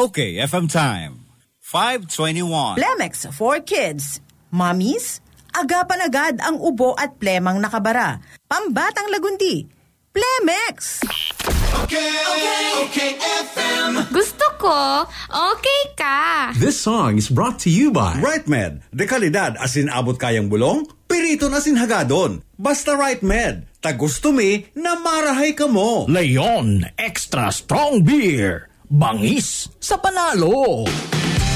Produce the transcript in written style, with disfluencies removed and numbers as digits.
Okay, FM time. 5:21. Plemex for kids. Mommies, agapan agad ang ubo at plemang nakabara. Pambatang lagundi. Plemex! Okay, FM. Gusto ko, okay ka. This song is brought to you by Right Med, de kalidad asin abot kayang bulong, piriton asin hagadon. Basta Right Med, tagustumi na marahay ka mo. Leon Extra Strong Beer. Bangis sa panalo.